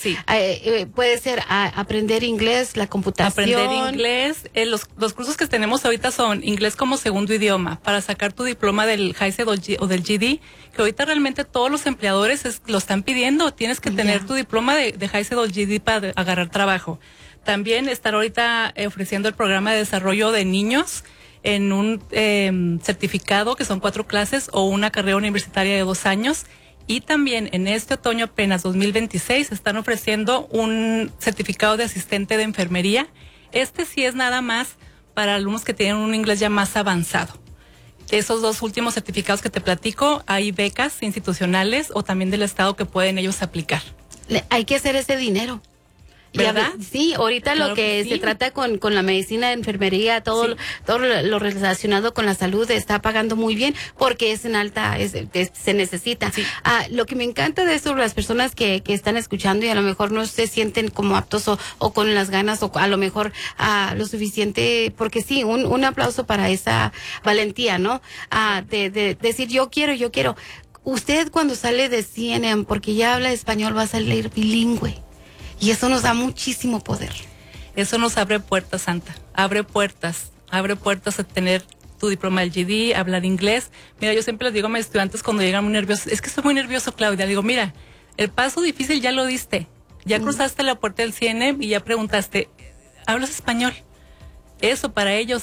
Sí. Puede ser aprender inglés, la computación. Aprender inglés. Los cursos que tenemos ahorita son inglés como segundo idioma, para sacar tu diploma del HiSET o del GD, que ahorita realmente todos los empleadores lo están pidiendo. Tienes que tener tu diploma de HiSET o GD para agarrar trabajo. También estar ahorita ofreciendo el programa de desarrollo de niños en un certificado, que son 4 clases, o una carrera universitaria de 2 años. Y también en este otoño apenas 2026 están ofreciendo un certificado de asistente de enfermería. Este sí es nada más para alumnos que tienen un inglés ya más avanzado. Esos 2 últimos certificados que te platico, hay becas institucionales o también del Estado que pueden ellos aplicar. Hay que hacer ese dinero. ¿Verdad? Sí, ahorita claro lo que se trata con la medicina, enfermería, todo lo relacionado con la salud está pagando muy bien porque es en alta, se necesita. Sí. Lo que me encanta de eso, las personas que están escuchando y a lo mejor no se sienten como aptos o con las ganas o a lo mejor lo suficiente, porque sí, un aplauso para esa valentía, ¿no? De decir yo quiero. Usted cuando sale de CNN, porque ya habla español, va a salir bilingüe. Y eso nos da muchísimo poder. Eso nos abre puertas, Santa. Abre puertas a tener tu diploma del GD, hablar inglés. Mira, yo siempre les digo a mis estudiantes cuando llegan muy nerviosos, es que estoy muy nervioso, Claudia. Digo, mira, el paso difícil ya lo diste. Ya cruzaste la puerta del CNN y ya preguntaste, ¿hablas español? Eso para ellos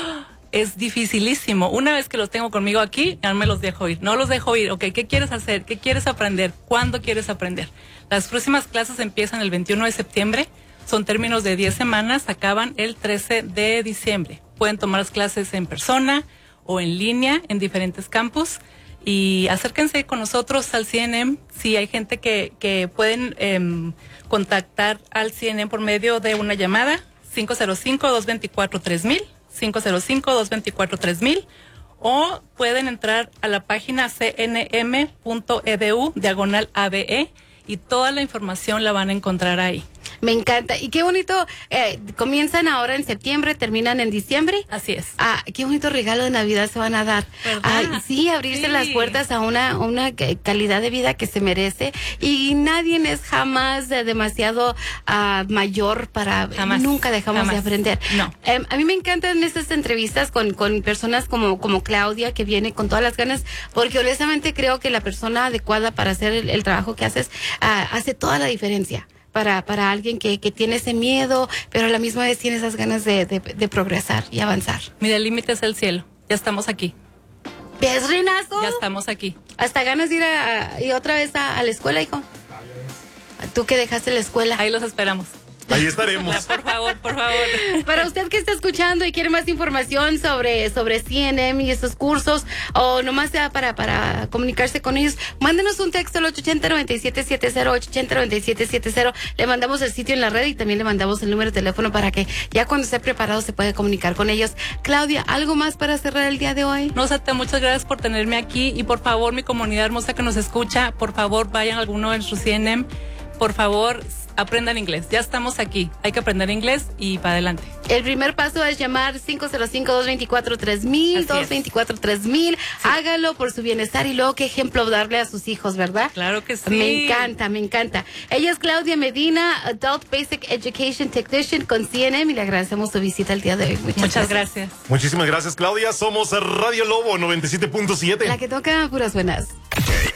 es dificilísimo. Una vez que los tengo conmigo aquí, ya no me los dejo ir. No los dejo ir. Ok, ¿qué quieres hacer? ¿Qué quieres aprender? ¿Cuándo quieres aprender? Las próximas clases empiezan el 21 de septiembre. Son términos de 10 semanas. Acaban el 13 de diciembre. Pueden tomar las clases en persona o en línea en diferentes campus. Y acérquense con nosotros al CNM. Si hay gente que pueden contactar al CNM por medio de una llamada. 505-224-3000. 505-224-3000. O pueden entrar a la página cnm.edu/ABE y toda la información la van a encontrar ahí. Me encanta. Y qué bonito, comienzan ahora en septiembre, terminan en diciembre. Así es. Qué bonito regalo de Navidad se van a dar. Sí, abrirse las puertas a una calidad de vida que se merece. Y nadie es jamás demasiado mayor para... Nunca dejamos de aprender. No. A mí me encantan estas entrevistas con personas como Claudia, que viene con todas las ganas, porque honestamente creo que la persona adecuada para hacer el trabajo que haces hace toda la diferencia. Para alguien que tiene ese miedo, pero a la misma vez tiene esas ganas de progresar y avanzar. Mira, el límite es el cielo. Ya estamos aquí. ¿Ves, Renazo? Ya estamos aquí. ¿Hasta ganas de ir y otra vez a la escuela, hijo? ¿Tú que dejaste la escuela? Ahí los esperamos. Ahí estaremos. Por favor. Para usted que está escuchando y quiere más información sobre CNM y estos cursos, o nomás sea para comunicarse con ellos, mándenos un texto al 880-9770, 880-9770. Le mandamos el sitio en la red y también le mandamos el número de teléfono para que ya cuando esté preparado se pueda comunicar con ellos. Claudia, ¿algo más para cerrar el día de hoy? No, Santa, muchas gracias por tenerme aquí y por favor, mi comunidad hermosa que nos escucha, por favor, vayan a alguno de nuestros CNM. Por favor, aprendan inglés. Ya estamos aquí. Hay que aprender inglés y para adelante. El primer paso es llamar 505-224-3000, 224-3000. Sí. Hágalo por su bienestar y luego qué ejemplo darle a sus hijos, ¿verdad? Claro que sí. Me encanta. Ella es Claudia Medina, Adult Basic Education Technician con CNM, y le agradecemos su visita el día de hoy. Muchas gracias. Muchísimas gracias, Claudia. Somos Radio Lobo 97.7. La que toca puras buenas.